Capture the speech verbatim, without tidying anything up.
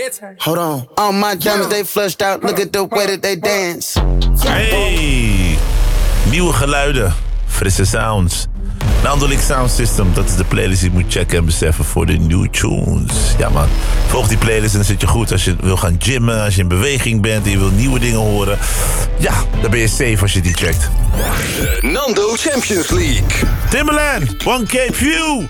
Hold on. All my diamonds, they flushed out. Look at the way that they dance. Hey, nieuwe geluiden, frisse sounds. Nandolik Sound System, dat is de playlist die je moet checken en beseffen voor de new tunes. Ja man, volg die playlist en dan zit je goed als je wil gaan gymmen, als je in beweging bent en je wil nieuwe dingen horen. Ja, dan ben je safe als je die checkt. De Nando Champions League. Timbaland, one K View.